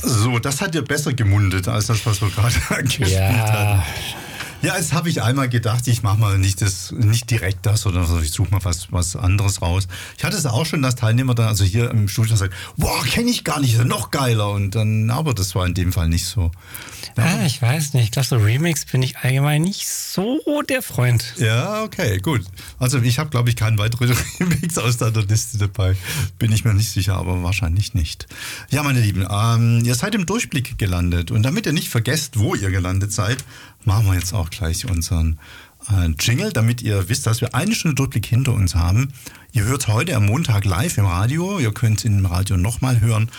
So, das hat ja besser gemundet als das, was wir gerade gespielt hatten. Ja, jetzt habe ich einmal gedacht, ich mache mal nicht direkt das oder so, ich suche mal was anderes raus. Ich hatte es auch schon, dass Teilnehmer dann, also hier im Studio sagen, boah, kenne ich gar nicht, ist ja noch geiler. Und dann, aber das war in dem Fall nicht so. Ja. Ich weiß nicht, ich glaube, so Remix bin ich allgemein nicht so der Freund. Ja, okay, gut. Also ich habe, glaube ich, keinen weiteren Remix aus deiner Liste dabei. Bin ich mir nicht sicher, aber wahrscheinlich nicht. Ja, meine Lieben, ihr seid im Durchblick gelandet. Und damit ihr nicht vergesst, wo ihr gelandet seid, machen wir jetzt auch gleich unseren Jingle, damit ihr wisst, dass wir 1 Stunde Durchblick hinter uns haben. Ihr hört heute am Montag live im Radio. Ihr könnt es im Radio nochmal hören.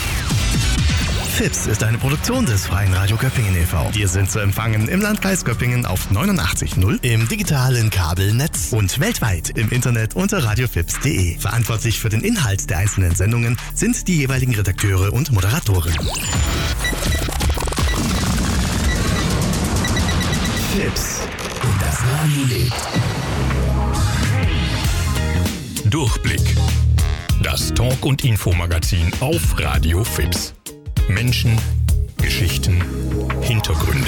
FIPS ist eine Produktion des Freien Radio Göppingen e.V. Wir sind zu empfangen im Landkreis Göppingen auf 89.0, im digitalen Kabelnetz und weltweit im Internet unter radiofips.de. Verantwortlich für den Inhalt der einzelnen Sendungen sind die jeweiligen Redakteure und Moderatoren. FIPS. Und das Radio lebt. Durchblick. Das Talk- und Infomagazin auf Radio FIPS. Menschen, Geschichten, Hintergründe.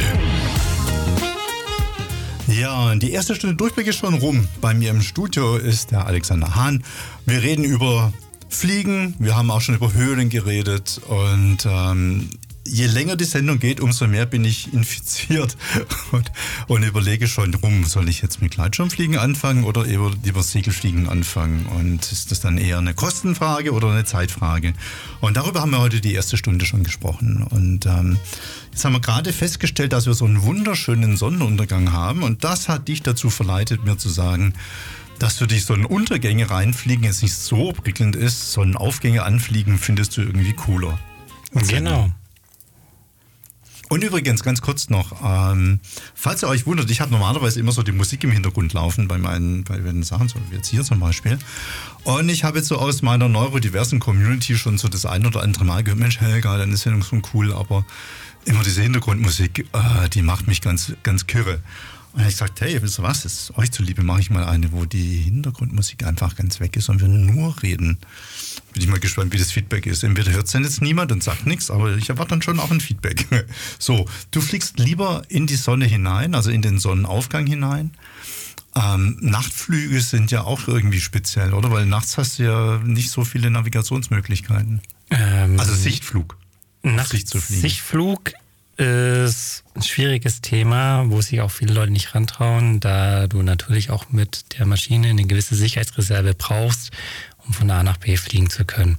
Ja, die erste Stunde Durchblick ist schon rum. Bei mir im Studio ist der Alexander Hahn. Wir reden über Fliegen, wir haben auch schon über Höhlen geredet und je länger die Sendung geht, umso mehr bin ich infiziert und überlege schon, soll ich jetzt mit Gleitschirmfliegen anfangen oder lieber Segelfliegen anfangen? Und ist das dann eher eine Kostenfrage oder eine Zeitfrage? Und darüber haben wir heute die erste Stunde schon gesprochen. Und jetzt haben wir gerade festgestellt, dass wir so einen wunderschönen Sonnenuntergang haben. Und das hat dich dazu verleitet, mir zu sagen, dass für dich Sonnenuntergänge reinfliegen jetzt nicht so prickelnd ist. Sonnenaufgänge anfliegen findest du irgendwie cooler. Genau. Und übrigens, ganz kurz noch, falls ihr euch wundert, ich habe normalerweise immer so die Musik im Hintergrund laufen bei den Sachen, so wie jetzt hier zum Beispiel. Und ich habe jetzt so aus meiner neurodiversen Community schon so das ein oder andere Mal gehört, Mensch, Helga, deine Sendung ist schon cool, aber immer diese Hintergrundmusik, die macht mich ganz, ganz kirre. Und dann habe ich gesagt, hey, wisst ihr was, ist euch zuliebe mache ich mal eine, wo die Hintergrundmusik einfach ganz weg ist und wir nur reden. Bin ich mal gespannt, wie das Feedback ist. Entweder hört es dann jetzt niemand und sagt nichts, aber ich erwarte dann schon auch ein Feedback. So, du fliegst lieber in die Sonne hinein, also in den Sonnenaufgang hinein. Nachtflüge sind ja auch irgendwie speziell, oder? Weil nachts hast du ja nicht so viele Navigationsmöglichkeiten. Also Sichtflug. Sichtflug ist ein schwieriges Thema, wo sich auch viele Leute nicht rantrauen, da du natürlich auch mit der Maschine eine gewisse Sicherheitsreserve brauchst, um von A nach B fliegen zu können.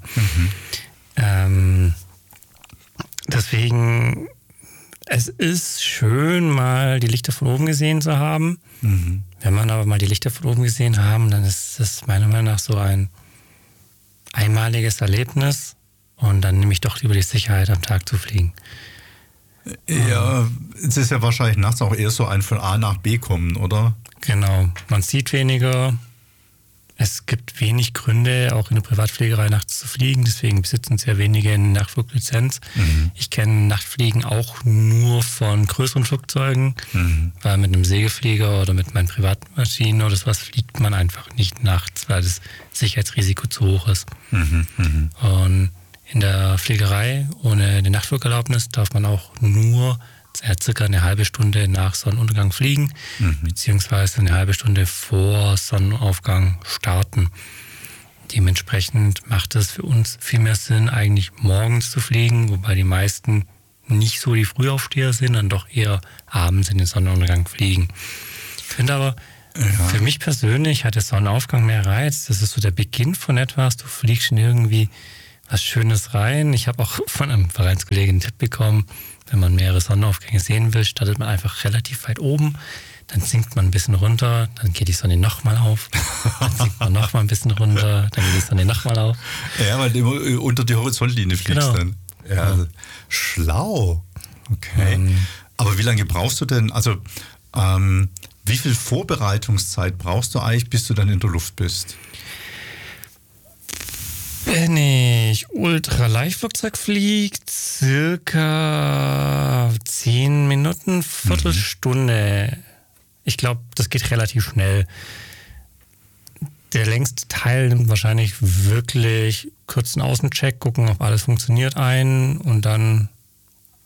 Deswegen, es ist schön, mal die Lichter von oben gesehen zu haben. Wenn man aber mal die Lichter von oben gesehen haben, dann ist das meiner Meinung nach so ein einmaliges Erlebnis und dann nehme ich doch lieber die Sicherheit, am Tag zu fliegen. Ja, es ist ja wahrscheinlich nachts auch eher so ein von A nach B kommen, oder? Genau, man sieht weniger. Es gibt wenig Gründe, auch in der Privatfliegerei nachts zu fliegen, deswegen besitzen sehr wenige eine Nachtfluglizenz. Ich kenne Nachtfliegen auch nur von größeren Flugzeugen, weil mit einem Segelflieger oder mit meinen privaten Maschinen oder sowas fliegt man einfach nicht nachts, weil das Sicherheitsrisiko zu hoch ist. Und in der Fliegerei ohne die Nachtflugerlaubnis darf man auch nur circa eine halbe Stunde nach Sonnenuntergang fliegen, beziehungsweise eine halbe Stunde vor Sonnenaufgang starten. Dementsprechend macht es für uns viel mehr Sinn, eigentlich morgens zu fliegen, wobei die meisten nicht so die Frühaufsteher sind, dann doch eher abends in den Sonnenuntergang fliegen. Ich finde aber, für mich persönlich hat der Sonnenaufgang mehr Reiz. Das ist so der Beginn von etwas. Du fliegst schon irgendwie was Schönes rein. Ich habe auch von einem Vereinskollegen einen Tipp bekommen, wenn man mehrere Sonnenaufgänge sehen will, startet man einfach relativ weit oben, dann sinkt man ein bisschen runter, dann geht die Sonne nochmal auf, dann sinkt man nochmal ein bisschen runter, dann geht die Sonne nochmal auf. Ja, weil du immer unter die Horizontlinie fliegst dann. Ja, also, schlau. Okay. Aber wie lange brauchst du denn, also wie viel Vorbereitungszeit brauchst du eigentlich, bis du dann in der Luft bist? Wenn ich Ultraleichtflugzeug fliege, circa 10 Minuten, Viertelstunde. Ich glaube, das geht relativ schnell. Der längste Teil nimmt wahrscheinlich wirklich kurzen Außencheck, gucken, ob alles funktioniert und dann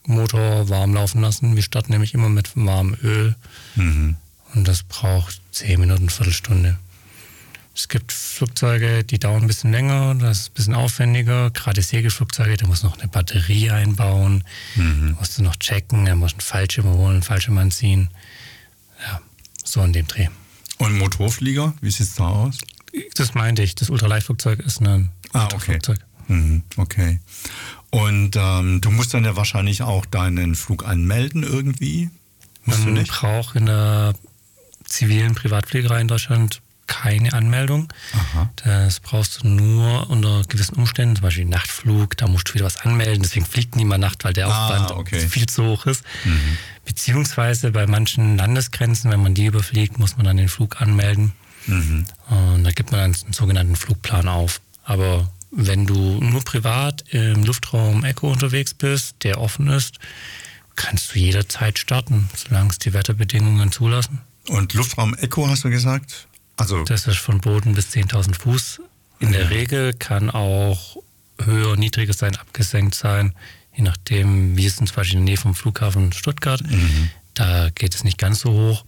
Motor warm laufen lassen. Wir starten nämlich immer mit warmem Öl. Und das braucht 10 Minuten, Viertelstunde. Es gibt Flugzeuge, die dauern ein bisschen länger, das ist ein bisschen aufwendiger. Gerade Segelflugzeuge, da muss noch eine Batterie einbauen. Da musst du noch checken, da musst du einen Fallschirm holen, einen Fallschirm anziehen. Ja, so in dem Dreh. Und Motorflieger, wie sieht es da aus? Das meinte ich, das Ultraleichtflugzeug ist ein Motorflugzeug. Okay. Und du musst dann ja wahrscheinlich auch deinen Flug anmelden irgendwie? Man braucht in der zivilen Privatfliegerei in Deutschland keine Anmeldung. Aha. Das brauchst du nur unter gewissen Umständen, zum Beispiel Nachtflug, da musst du wieder was anmelden, deswegen fliegt niemand Nacht, weil der Aufwand viel zu hoch ist. Beziehungsweise bei manchen Landesgrenzen, wenn man die überfliegt, muss man dann den Flug anmelden. Und da gibt man dann einen sogenannten Flugplan auf. Aber wenn du nur privat im Luftraum Echo unterwegs bist, der offen ist, kannst du jederzeit starten, solange es die Wetterbedingungen zulassen. Und Luftraum Echo hast du gesagt? Also das ist von Boden bis 10.000 Fuß. In der Regel kann auch höher, niedriger sein, abgesenkt sein, je nachdem, wie es zum Beispiel in der Nähe vom Flughafen Stuttgart. Da geht es nicht ganz so hoch.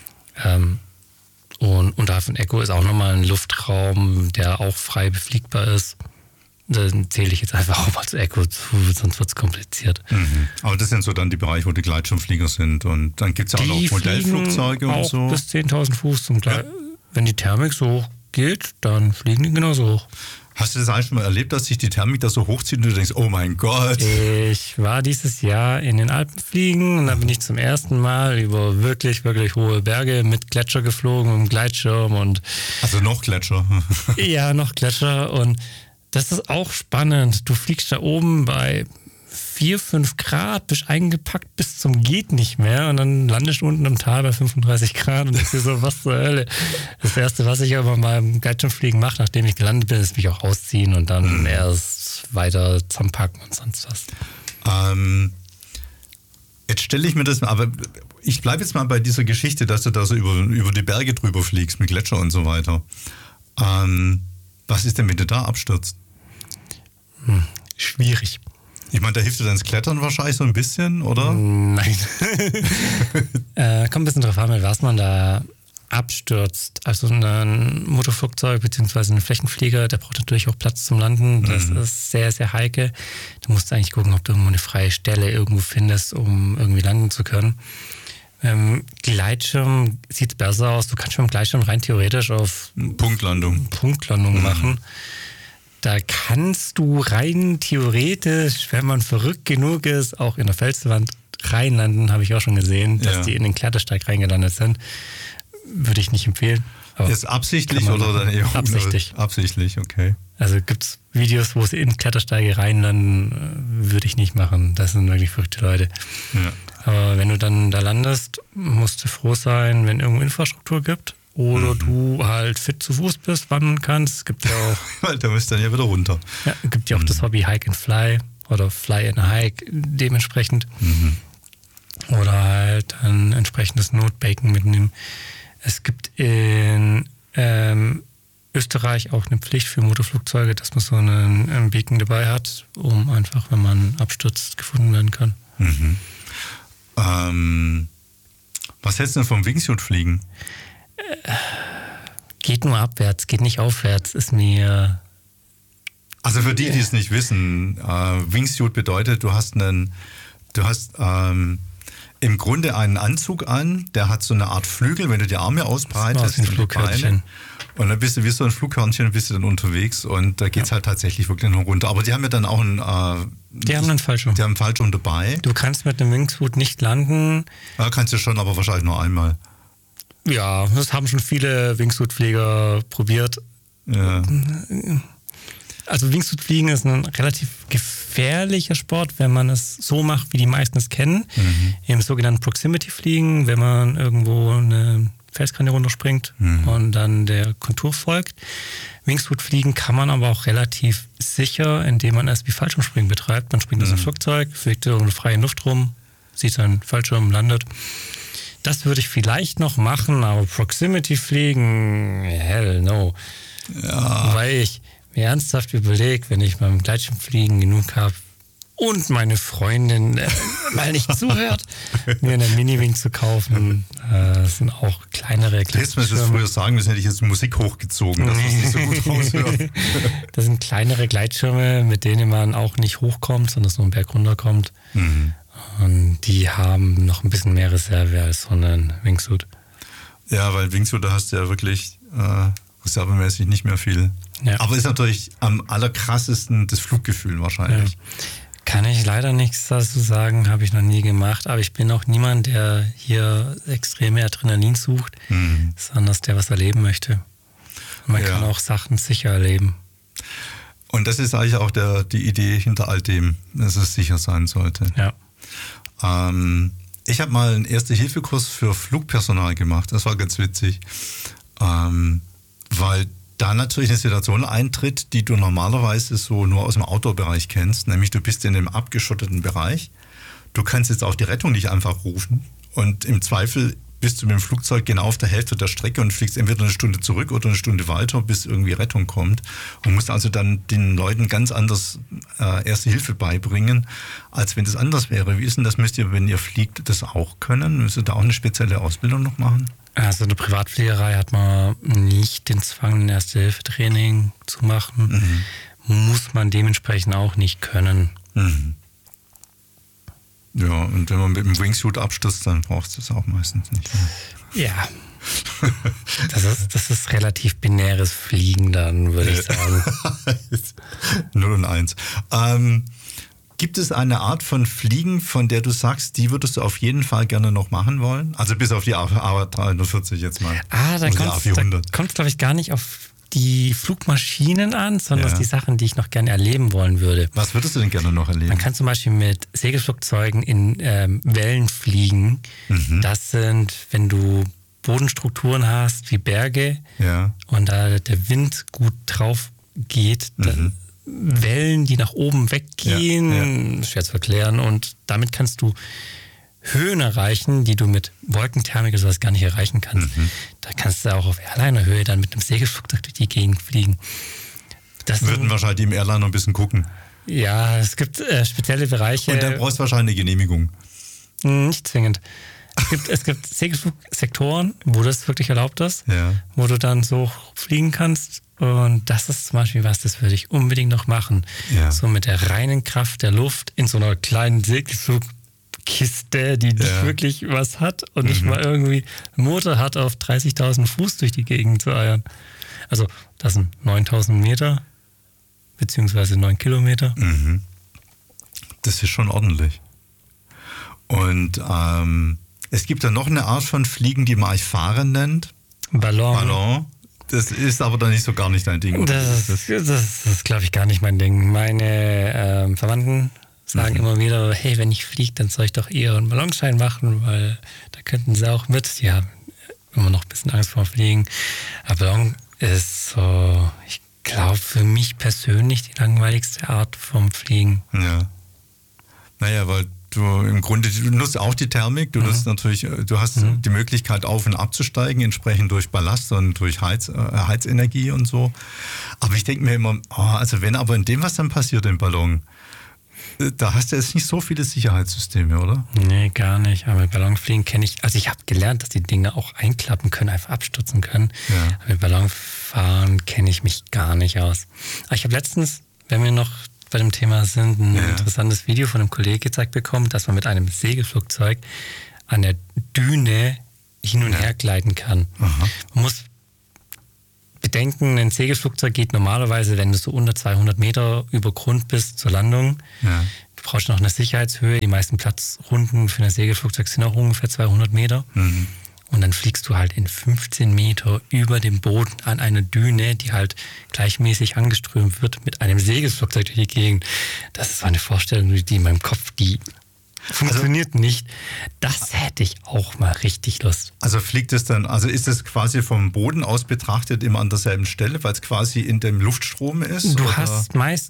Und Hafen Echo ist auch nochmal ein Luftraum, der auch frei befliegbar ist. Da zähle ich jetzt einfach auch mal zu Echo zu, sonst wird es kompliziert. Aber das sind so dann die Bereiche, wo die Gleitschirmflieger sind. Und dann gibt es ja auch noch Modellflugzeuge und so. Bis 10.000 Fuß zum Wenn die Thermik so hoch geht, dann fliegen die genauso hoch. Hast du das eigentlich schon mal erlebt, dass sich die Thermik da so hochzieht und du denkst, oh mein Gott? Ich war dieses Jahr in den Alpen fliegen und da bin ich zum ersten Mal über wirklich, wirklich hohe Berge mit Gletscher geflogen, mit dem Gleitschirm. Also noch Gletscher? Ja, noch Gletscher. Und das ist auch spannend. Du fliegst da oben bei 4, 5 Grad, bist eingepackt bis zum geht nicht mehr und dann landest du unten im Tal bei 35 Grad und denkst dir so, was zur Hölle. Das Erste, was ich aber mal im Gleitschirmfliegen mache, nachdem ich gelandet bin, ist mich auch ausziehen und dann erst weiter zusammenpacken und sonst was. Jetzt stelle ich mir das mal, aber ich bleibe jetzt mal bei dieser Geschichte, dass du da so über die Berge drüber fliegst mit Gletscher und so weiter. Was ist denn, wenn du da abstürzt? Schwierig. Ich meine, da hilft dir dann das Klettern wahrscheinlich so ein bisschen, oder? Nein. Kommt ein bisschen drauf an, mit was man da abstürzt. Also ein Motorflugzeug bzw. ein Flächenflieger, der braucht natürlich auch Platz zum Landen. Das ist sehr, sehr heikel. Du musst eigentlich gucken, ob du irgendwo eine freie Stelle irgendwo findest, um irgendwie landen zu können. Gleitschirm sieht besser aus. Du kannst mit dem Gleitschirm rein theoretisch auf Punktlandung machen. Da kannst du rein theoretisch, wenn man verrückt genug ist, auch in der Felswand reinlanden, habe ich auch schon gesehen, dass die in den Klettersteig reingelandet sind. Würde ich nicht empfehlen. Aber ist absichtlich oder dann eher absichtlich? Absichtlich, okay. Also gibt es Videos, wo sie in Klettersteige reinlanden, würde ich nicht machen. Das sind wirklich verrückte Leute. Ja. Aber wenn du dann da landest, musst du froh sein, wenn irgendwo Infrastruktur gibt. Oder du halt fit zu Fuß bist, wandern kannst. Es gibt ja auch. Weil da müsst dann ja wieder runter. Ja, es gibt ja auch das Hobby Hike and Fly oder Fly and Hike dementsprechend. Oder halt ein entsprechendes Notbaken mitnehmen. Es gibt in Österreich auch eine Pflicht für Motorflugzeuge, dass man so einen Beacon dabei hat, um einfach, wenn man abstürzt, gefunden werden kann. Was hältst du denn vom Wingsuit-Fliegen? Geht nur abwärts, geht nicht aufwärts, ist mir... Also für die es nicht wissen, Wingsuit bedeutet, du hast im Grunde einen Anzug an, der hat so eine Art Flügel, wenn du die Arme ausbreitest und die Beine. Und dann bist du wie so ein Flughörnchen und bist du dann unterwegs und da geht es halt tatsächlich wirklich noch runter. Aber die haben ja dann auch die haben einen Fallschirm. Die haben einen Fallschirm dabei. Du kannst mit dem Wingsuit nicht landen. Ja, kannst du schon, aber wahrscheinlich nur einmal. Ja, das haben schon viele Wingsuit-Flieger probiert. Ja. Also Wingsuit-Fliegen ist ein relativ gefährlicher Sport, wenn man es so macht, wie die meisten es kennen. Im sogenannten Proximity-Fliegen, wenn man irgendwo eine Felskante runterspringt und dann der Kontur folgt. Wingsuit-Fliegen kann man aber auch relativ sicher, indem man erst wie Fallschirmspringen betreibt. Man springt aus dem Flugzeug, fliegt in freien Luft rum, sieht seinen Fallschirm, landet. Das würde ich vielleicht noch machen, aber Proximity-Fliegen, hell no. Ja. Weil ich mir ernsthaft überlege, wenn ich beim Gleitschirmfliegen genug habe, und meine Freundin mal nicht zuhört, mir einen Mini-Wing zu kaufen. Das sind auch kleinere Gleitschirme. Hättest du mir das früher sagen müssen, hätte ich jetzt Musik hochgezogen, dass es nicht so gut raushört. Das sind kleinere Gleitschirme, mit denen man auch nicht hochkommt, sondern so einen Berg runterkommt. Und die haben noch ein bisschen mehr Reserve als so einen Wingsuit. Ja, weil Wingsuit, da hast du ja wirklich reservemäßig nicht mehr viel. Ja. Aber ist natürlich am allerkrassesten das Fluggefühl wahrscheinlich. Ja. Kann ich leider nichts dazu sagen, habe ich noch nie gemacht. Aber ich bin auch niemand, der hier extreme Adrenalin sucht, sondern der was erleben möchte. Und man kann auch Sachen sicher erleben. Und das ist eigentlich auch die Idee hinter all dem, dass es sicher sein sollte. Ja. Ich habe mal einen Erste-Hilfe-Kurs für Flugpersonal gemacht. Das war ganz witzig, weil da natürlich eine Situation eintritt, die du normalerweise so nur aus dem Outdoor-Bereich kennst. Nämlich du bist in einem abgeschotteten Bereich. Du kannst jetzt auch die Rettung nicht einfach rufen. Und im Zweifel bist du mit dem Flugzeug genau auf der Hälfte der Strecke und fliegst entweder eine Stunde zurück oder eine Stunde weiter, bis irgendwie Rettung kommt. Und musst also dann den Leuten ganz anders Erste Hilfe beibringen, als wenn das anders wäre. Wie ist denn das? Müsst ihr, wenn ihr fliegt, das auch können? Müsst ihr da auch eine spezielle Ausbildung noch machen? Also in der Privatfliegerei hat man nicht den Zwang, ein Erste-Hilfe-Training zu machen. Muss man dementsprechend auch nicht können. Ja, und wenn man mit dem Wingsuit abstürzt, dann braucht es das auch meistens nicht. Ja, das ist relativ binäres Fliegen dann, würde ich sagen. 0 und 1. Gibt es eine Art von Fliegen, von der du sagst, die würdest du auf jeden Fall gerne noch machen wollen? Also bis auf die A340 jetzt mal. Da kommt es, glaube ich, gar nicht auf die Flugmaschinen an, sondern die Sachen, die ich noch gerne erleben wollen würde. Was würdest du denn gerne noch erleben? Man kann zum Beispiel mit Segelflugzeugen in Wellen fliegen. Das sind, wenn du Bodenstrukturen hast wie Berge und da der Wind gut drauf geht, dann Wellen, die nach oben weggehen, schwer zu erklären, und damit kannst du Höhen erreichen, die du mit Wolkenthermik oder sowas gar nicht erreichen kannst. Da kannst du auch auf Airliner-Höhe dann mit einem Segelflugzeug durch die Gegend fliegen. Das würden wahrscheinlich die im Airliner ein bisschen gucken. Ja, es gibt spezielle Bereiche. Und dann brauchst du wahrscheinlich eine Genehmigung. Nicht zwingend. Es gibt Segelflugsektoren, wo das wirklich erlaubt ist, wo du dann so fliegen kannst. Und das ist zum Beispiel was, das würde ich unbedingt noch machen. So mit der reinen Kraft der Luft in so einer kleinen Segelflugkiste, die nicht wirklich was hat und nicht mal irgendwie einen Motor hat, auf 30.000 Fuß durch die Gegend zu eiern. Also das sind 9.000 Meter, beziehungsweise 9 Kilometer. Das ist schon ordentlich. Und es gibt ja noch eine Art von Fliegen, die man eigentlich Fahren nennt. Ballon. Das ist aber dann nicht so gar nicht dein Ding. Das ist, glaube ich, gar nicht mein Ding. Meine Verwandten sagen immer wieder, hey, wenn ich fliege, dann soll ich doch eher einen Ballonschein machen, weil da könnten sie auch mit. Die haben immer noch ein bisschen Angst vor Fliegen. Aber Ballon ist so, ich glaube, für mich persönlich die langweiligste Art vom Fliegen. Ja. Naja, weil du im Grunde, du nutzt auch die Thermik, du nutzt natürlich, du hast die Möglichkeit auf- und abzusteigen, entsprechend durch Ballast und durch Heizenergie und so. Aber ich denke mir immer, also wenn aber in dem, was dann passiert im Ballon, da hast du jetzt nicht so viele Sicherheitssysteme, oder? Nee, gar nicht. Aber mit Ballonfliegen kenne ich, also ich habe gelernt, dass die Dinge auch einklappen können, einfach abstürzen können. Aber mit Ballonfahren kenne ich mich gar nicht aus. Aber ich habe letztens, wenn wir noch bei dem Thema sind, ein interessantes Video von einem Kollegen gezeigt bekommen, dass man mit einem Segelflugzeug an der Düne hin und her gleiten kann. Man muss bedenken, ein Segelflugzeug geht normalerweise, wenn du so unter 200 Meter über Grund bist, zur Landung. Du brauchst noch eine Sicherheitshöhe. Die meisten Platzrunden für ein Segelflugzeug sind auch ungefähr 200 Meter. Und dann fliegst du halt in 15 Meter über dem Boden an eine Düne, die halt gleichmäßig angeströmt wird mit einem Segelflugzeug durch die Gegend. Das ist so eine Vorstellung, die in meinem Kopf, die funktioniert nicht. Das hätte ich auch mal richtig Lust. Also fliegt es dann, also ist es quasi vom Boden aus betrachtet immer an derselben Stelle, weil es quasi in dem Luftstrom ist? Du hast meistens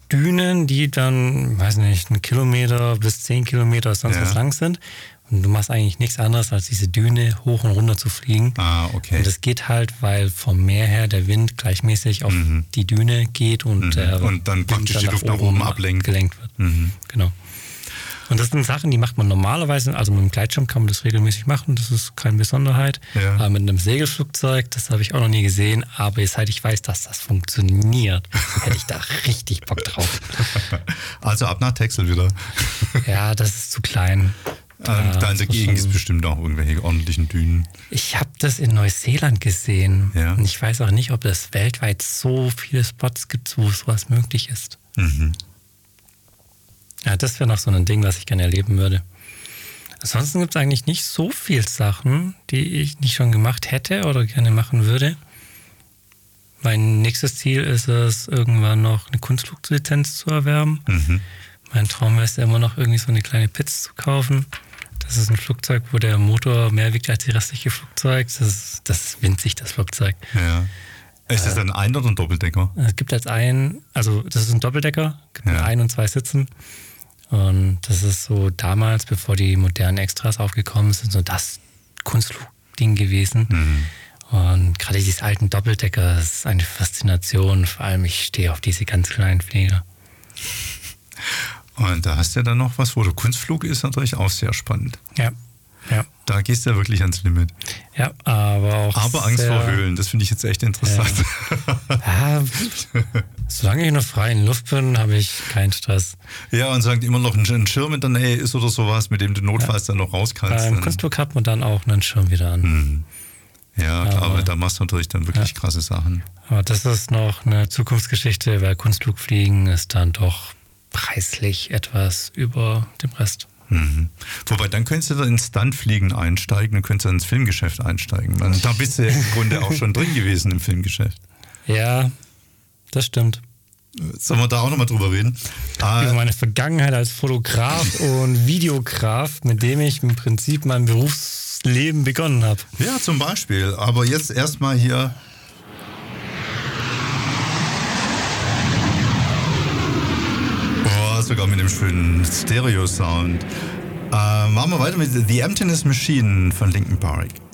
Dünen, die dann, weiß nicht, 1 Kilometer bis 10 Kilometer sonst was lang sind. Und du machst eigentlich nichts anderes, als diese Düne hoch und runter zu fliegen. Okay. Und das geht halt, weil vom Meer her der Wind gleichmäßig auf die Düne geht und dann praktisch die Luft nach oben gelenkt wird. Genau. Und das sind Sachen, die macht man normalerweise, also mit dem Gleitschirm kann man das regelmäßig machen, das ist keine Besonderheit. Ja. Aber mit einem Segelflugzeug, das habe ich auch noch nie gesehen, aber seit ich weiß, dass das funktioniert, hätte ich da richtig Bock drauf. Also ab nach Texel wieder. Ja, das ist zu klein. Da in der Gegend ist bestimmt auch irgendwelche ordentlichen Dünen. Ich habe das in Neuseeland gesehen. Ja. Und ich weiß auch nicht, ob es weltweit so viele Spots gibt, wo sowas möglich ist. Ja, das wäre noch so ein Ding, was ich gerne erleben würde. Ansonsten gibt es eigentlich nicht so viele Sachen, die ich nicht schon gemacht hätte oder gerne machen würde. Mein nächstes Ziel ist es, irgendwann noch eine Kunstfluglizenz zu erwerben. Mein Traum ist immer noch irgendwie so eine kleine Pitz zu kaufen. Das ist ein Flugzeug, wo der Motor mehr wiegt als die restliche Flugzeug. Das ist winzig, das Flugzeug. Ja. Ist das ein Ein- oder ein Doppeldecker? Es gibt das ist ein Doppeldecker, gibt mit 1 und 2 Sitzen. Und das ist so damals, bevor die modernen Extras aufgekommen sind, so das Kunstflugding gewesen. Und gerade diese alten Doppeldecker, das ist eine Faszination. Vor allem, ich stehe auf diese ganz kleinen Flieger. Und da hast du ja dann noch was, wo der Kunstflug ist natürlich auch sehr spannend. Ja. Da gehst du ja wirklich ans Limit. Ja, aber Angst vor Höhlen, das finde ich jetzt echt interessant. Ja, solange ich in der freien Luft bin, habe ich keinen Stress. Ja, und solange immer noch ein Schirm in der Nähe ist oder sowas, mit dem du notfalls dann noch raus kannst. Beim Kunstflug hat man dann auch einen Schirm wieder an. Ja, klar, aber da machst du natürlich dann wirklich krasse Sachen. Aber das ist noch eine Zukunftsgeschichte, weil Kunstflugfliegen ist dann doch preislich etwas über dem Rest. Wobei, dann könntest du da ins Stuntfliegen einsteigen, dann könntest du ins Filmgeschäft einsteigen. Also, da bist du ja im Grunde auch schon drin gewesen im Filmgeschäft. Ja, das stimmt. Sollen wir da auch nochmal drüber reden? Über meine Vergangenheit als Fotograf und Videograf, mit dem ich im Prinzip mein Berufsleben begonnen habe. Ja, zum Beispiel. Aber jetzt erstmal hier... sogar mit dem schönen Stereo-Sound. Machen wir weiter mit The Emptiness Machine von Linkin Park.